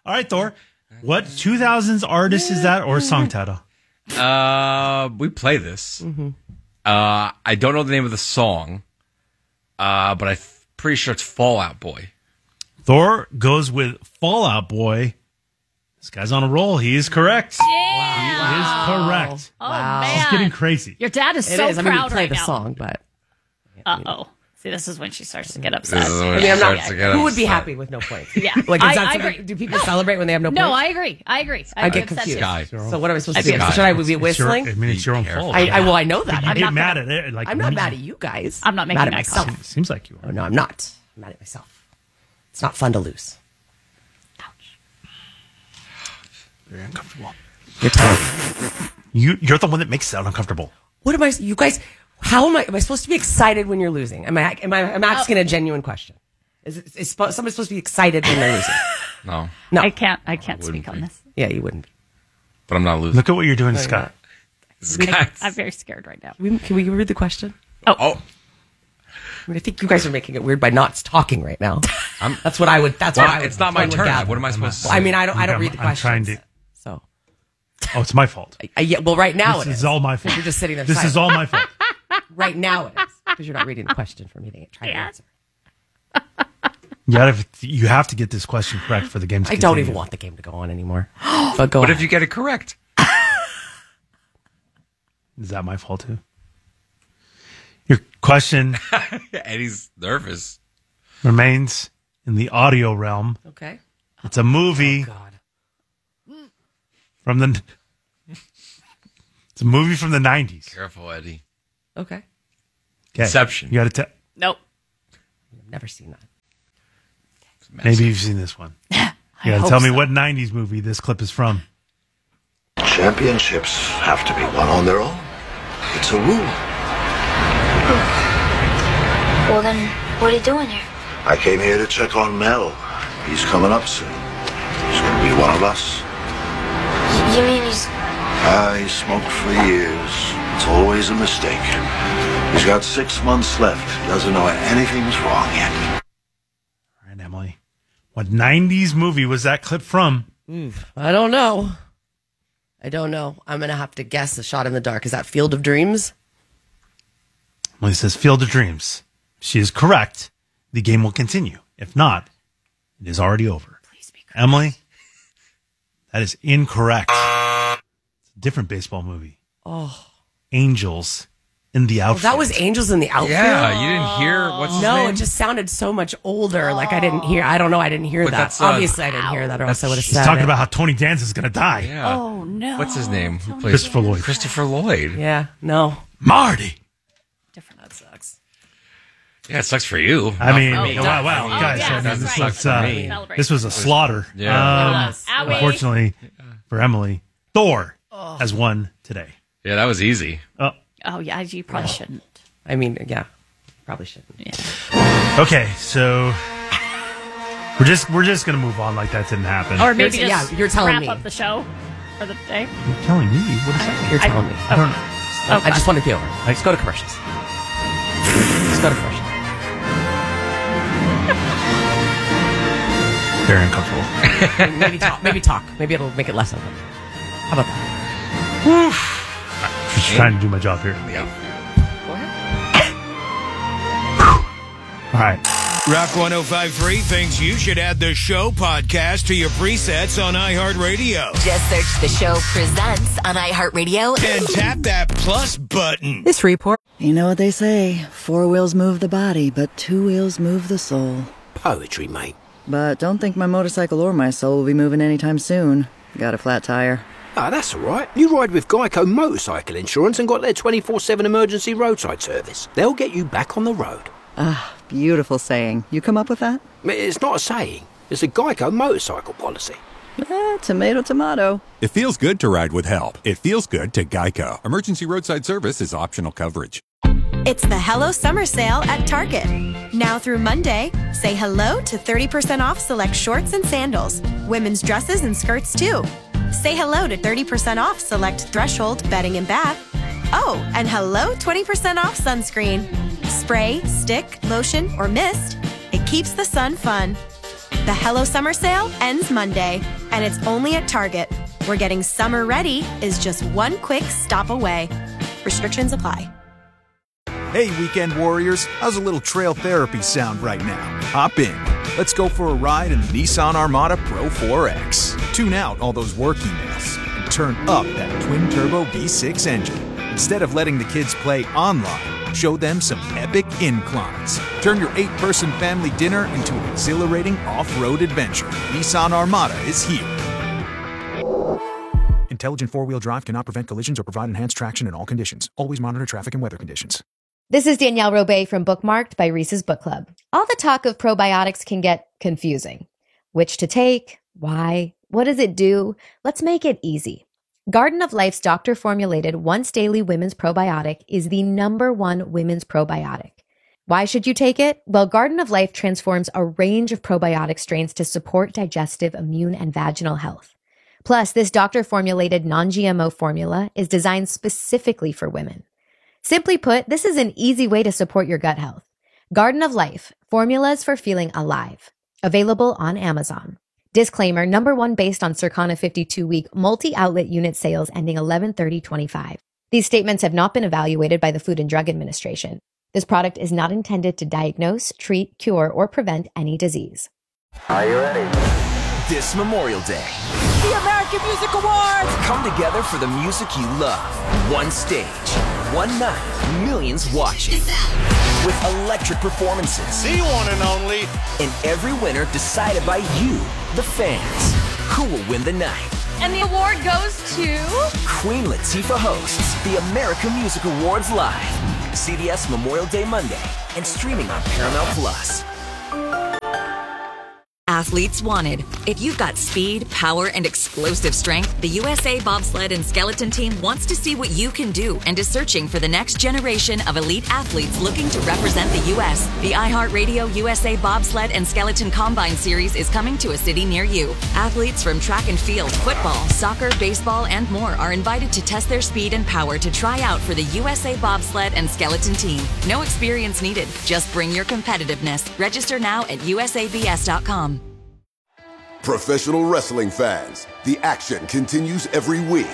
All right, Thor. What 2000s artist is that or song title? We play this. Mm-hmm. I don't know the name of the song, but I'm pretty sure it's Fall Out Boy. Thor goes with Fall Out Boy. This guy's on a roll. He is correct. Yeah. He is correct. Oh, Wow. man. It's getting crazy. Your dad is It so is. I mean, we proud play right the now. song, but Uh-oh. See, this is when she starts to get upset. This is when I it mean, I'm not. starts to get Who would be upset. happy with no points? Yeah. Like, I is that something? agree. Do people celebrate when they have no No, points? I agree. I I get upset confused. too. Guy. So what am I supposed to I'd do? be Should I be It's your, whistling? I mean, it's your own Be careful. fault. Well, I know that. You I'm get not mad gonna- at it. Like, I'm not mad at you guys. I'm not making mad at eye myself. contact. Seems like you are. Oh no, I'm not. I'm mad at myself. It's not fun to lose. Very uncomfortable. You're tough. You're the one that makes it sound uncomfortable. What am I? You guys? How am I? Am I supposed to be excited when you're losing? I'm asking a genuine question. Is somebody supposed to be excited when they're losing? No, No. I can't wouldn't speak on be. this. Yeah, you wouldn't. but I'm not losing. Look at what you're doing to Scott. I'm very scared right now. Can we read the question? Oh, I mean, I think you guys are making it weird by not talking right now. That's what I would. That's what I would. it's not my I would turn. gather. What am I supposed to Well, say? I mean, I don't read the I'm trying questions. to. So, Oh, it's my fault. yeah. Well, right now This it is is. all my fault. You're just sitting there. This is all my fault. Right now it is because you're not reading the question for me to try to answer. You have to get this question correct for the game to I don't continue. even want the game to go on anymore. But go What ahead. if you get it correct? Is that my fault too? Your question Eddie's nervous. remains in the audio realm. Okay. It's a movie God. from the. It's a movie from the 90s. Careful, Eddie. Okay. Okay. Inception. You got to tell. Nope. I've never seen that. Maybe you've seen this one. You got to hope tell me so. what 90s movie this clip is from. Championships have to be won on their own. It's a rule. Well, then, what are you doing here? I came here to check on Mel. He's coming up soon. He's going to be one of us. You mean he's... He smoked for years. It's always a mistake. He's got 6 months left. He doesn't know anything's wrong yet. All right, Emily. What 90s movie was that clip from? I don't know. I'm going to have to guess a shot in the dark. Is that Field of Dreams? Emily says Field of Dreams. She is correct. The game will continue. If not, it is already over. Please be correct. Emily, that is incorrect. It's a different baseball movie. Oh. Angels in the Outfield. That was Angels in the Outfield? Yeah, you didn't hear what's his No, name? it just sounded so much older. Like I didn't hear. I don't know. I didn't hear But that. that's, Obviously, I didn't hear that, or else I would have He's said talking it. about how Tony Danza's going to die. Yeah. Oh, no. What's his name? Who plays Christopher Lloyd. Christopher Lloyd. Yeah. No. Marty. Different. That sucks. Yeah, it sucks for you. I mean, me. wow, Oh, guys. yeah, I mean, that's this, right. was, Celebrate. this was a slaughter. Yeah. It was. Owie. Unfortunately for Emily, Thor has won today. Yeah, that was easy. Oh, yeah, you probably shouldn't. I mean, yeah. Probably shouldn't. Yeah. Okay, so we're just gonna move on like that didn't happen. Or maybe You're- just yeah, you're telling wrap me. up the show for the day. You're telling me what is that? You're telling me. I don't know. I just want to be over. Let's go to commercials. Let's go to commercials. Very uncomfortable. Maybe talk. Maybe talk. Maybe it'll make it less uncomfortable. How about that? Just trying to do my job here. Go ahead. All right. Rock 105.3 thinks you should add the show podcast to your presets on iHeartRadio. Just search the show presents on iHeartRadio And tap that plus button. This report. You know what they say, 4 wheels move the body, but 2 wheels move the soul. Poetry, mate. But don't think my motorcycle or my soul will be moving anytime soon. Got a flat tire. Ah, that's all right. You ride with Geico Motorcycle Insurance and got their 24/7 emergency roadside service. They'll get you back on the road. Ah, beautiful saying. You come up with that? It's not a saying. It's a Geico motorcycle policy. Tomato, tomato. It feels good to ride with help. It feels good to Geico. Emergency roadside service is optional coverage. It's the Hello Summer Sale at Target. Now through Monday, say hello to 30% off select shorts and sandals. Women's dresses and skirts too. Say hello to 30% off select Threshold bedding and bath. Oh, and hello 20% off sunscreen. Spray, stick, lotion, or mist. It keeps the sun fun. The Hello Summer Sale ends Monday, and it's only at Target, where getting summer ready is just one quick stop away. Restrictions apply. Hey, weekend warriors, how's a little trail therapy sound right now? Hop in. Let's go for a ride in the Nissan Armada Pro 4X. Tune out all those work emails and turn up that twin-turbo V6 engine. Instead of letting the kids play online, show them some epic inclines. Turn your 8-person family dinner into an exhilarating off-road adventure. Nissan Armada is here. Intelligent four-wheel drive cannot prevent collisions or provide enhanced traction in all conditions. Always monitor traffic and weather conditions. This is Danielle Robay from Bookmarked by Reese's Book Club. All the talk of probiotics can get confusing. Which to take? Why? What does it do? Let's make it easy. Garden of Life's doctor-formulated once-daily women's probiotic is the #1 women's probiotic. Why should you take it? Well, Garden of Life transforms a range of probiotic strains to support digestive, immune, and vaginal health. Plus, this doctor-formulated non-GMO formula is designed specifically for women. Simply put, this is an easy way to support your gut health. Garden of Life, formulas for feeling alive. Available on Amazon. Disclaimer, #1 based on Circana 52-week multi-outlet unit sales ending 11/30/25. These statements have not been evaluated by the Food and Drug Administration. This product is not intended to diagnose, treat, cure, or prevent any disease. Are you ready? This Memorial Day, the American Music Awards come together for the music you love. One stage, one night, millions watching. With electric performances. The one and only. And every winner decided by you, the fans. Who will win the night? And the award goes to... Queen Latifah hosts the American Music Awards live. CBS Memorial Day Monday and streaming on Paramount Plus. Athletes wanted. If you've got speed, power, and explosive strength, the USA Bobsled and Skeleton Team wants to see what you can do and is searching for the next generation of elite athletes looking to represent the U.S. The iHeartRadio USA Bobsled and Skeleton Combine Series is coming to a city near you. Athletes from track and field, football, soccer, baseball, and more are invited to test their speed and power to try out for the USA Bobsled and Skeleton Team. No experience needed. Just bring your competitiveness. Register now at usabs.com. Professional wrestling fans, the action continues every week.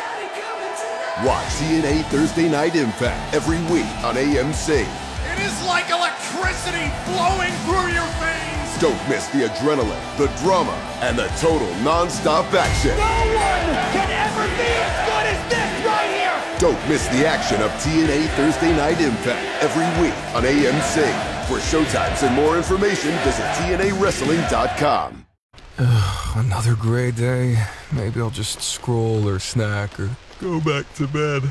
Watch TNA Thursday Night Impact every week on AMC. It is like electricity flowing through your veins. Don't miss the adrenaline, the drama, and the total non-stop action. No one can ever be as good as this right here. Don't miss the action of TNA Thursday Night Impact every week on AMC. For showtimes and more information, visit TNAWrestling.com. Another gray day. Maybe I'll just scroll or snack or go back to bed.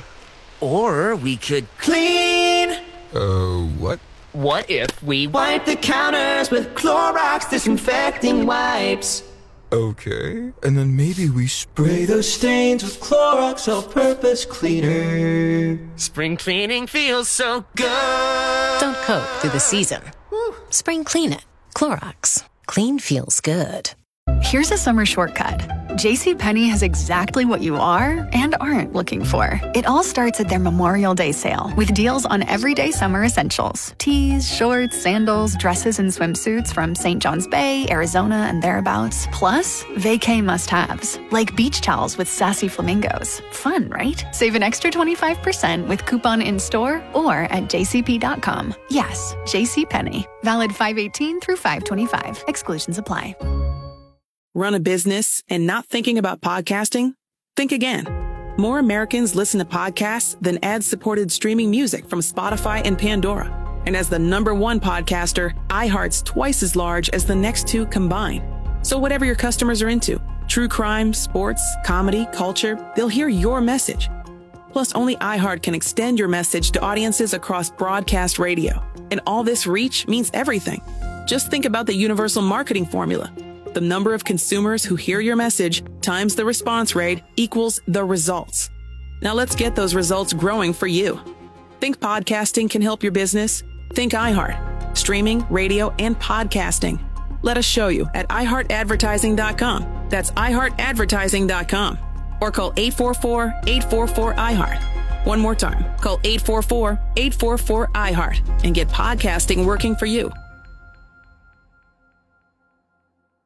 Or we could clean. What? What if we wipe the counters with Clorox disinfecting wipes? Okay, and then maybe we spray those stains with Clorox all-purpose cleaner. Spring cleaning feels so good. Don't coat through the season. Spring clean it. Clorox. Clean feels good. Here's a summer shortcut. JCPenney has exactly what you are and aren't looking for. It all starts at their Memorial Day sale with deals on everyday summer essentials. Tees, shorts, sandals, dresses, and swimsuits from St. John's Bay, Arizona, and thereabouts. Plus, vacay must-haves, like beach towels with sassy flamingos. Fun, right? Save an extra 25% with coupon in-store or at jcp.com. Yes, JCPenney. Valid 5/18 through 5/25. Exclusions apply. Run a business and not thinking about podcasting? Think again. More Americans listen to podcasts than ad-supported streaming music from Spotify and Pandora. And as the #1 podcaster, iHeart's twice as large as the next two combined. So whatever your customers are into, true crime, sports, comedy, culture, they'll hear your message. Plus, only iHeart can extend your message to audiences across broadcast radio. And all this reach means everything. Just think about the universal marketing formula. The number of consumers who hear your message times the response rate equals the results. Now let's get those results growing for you. Think podcasting can help your business? Think iHeart. Streaming, radio, and podcasting. Let us show you at iHeartAdvertising.com. That's iHeartAdvertising.com. Or call 844-844-iHeart. One more time. Call 844-844-iHeart and get podcasting working for you.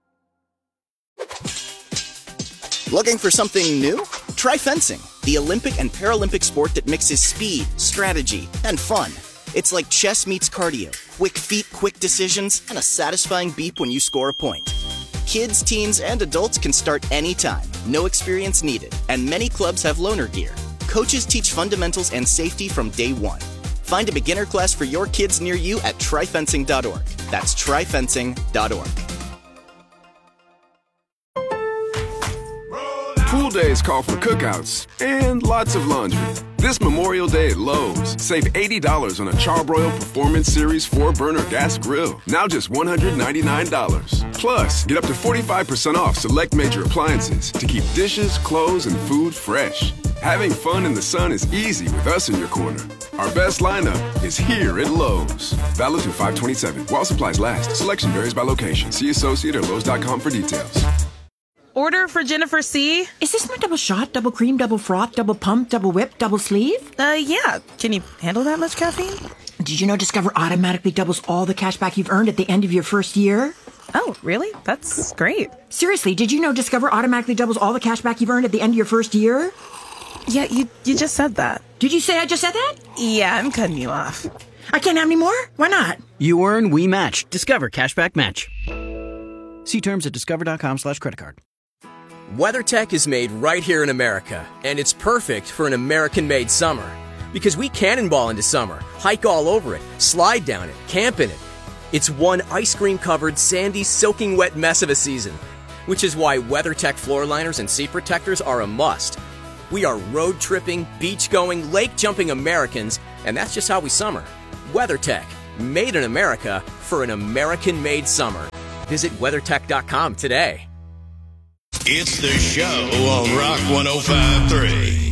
Looking for something new? Try fencing, the Olympic and Paralympic sport that mixes speed, strategy, and fun. It's like chess meets cardio. Quick feet, quick decisions, and a satisfying beep when you score a point. Kids, teens, and adults can start anytime. No experience needed. And many clubs have loaner gear. Coaches teach fundamentals and safety from day one. Find a beginner class for your kids near you at tryfencing.org. That's tryfencing.org. Pool days call for cookouts and lots of laundry. This Memorial Day at Lowe's, save $80 on a Charbroil Performance Series 4-burner gas grill. Now just $199. Plus, get up to 45% off select major appliances to keep dishes, clothes, and food fresh. Having fun in the sun is easy with us in your corner. Our best lineup is here at Lowe's. Valid through 5/27. While supplies last. Selection varies by location. See associate or Lowe's.com for details. Order for Jennifer C. Is this my double shot, double cream, double froth, double pump, double whip, double sleeve? Yeah. Can you handle that much caffeine? Did you know Discover automatically doubles all the cash back you've earned at the end of your first year? Oh, really? That's great. Seriously, did you know Discover automatically doubles all the cash back you've earned at the end of your first year? Yeah, you just said that. Did you say I just said that? Yeah, I'm cutting you off. I can't have any more? Why not? You earn, we match. Discover Cashback Match. See terms at discover.com/creditcard. WeatherTech is made right here in America, and it's perfect for an American-made summer. Because we cannonball into summer, hike all over it, slide down it, camp in it. It's one ice cream-covered, sandy, soaking wet mess of a season. Which is why WeatherTech floor liners and seat protectors are a must. We are road-tripping, beach-going, lake-jumping Americans, and that's just how we summer. WeatherTech, made in America for an American-made summer. Visit WeatherTech.com today. It's the show on Rock 105.3.